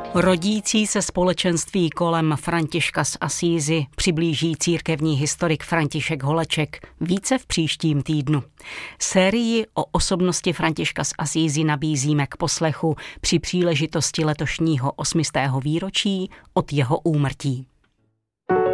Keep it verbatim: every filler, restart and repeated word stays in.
Rodící se společenství kolem Františka z Asízy přiblíží církevní historik František Holeček více v příštím týdnu. Sérii o osobnosti Františka z Asízy nabízíme k poslechu při příležitosti letošního osmistého výročí od jeho úmrtí.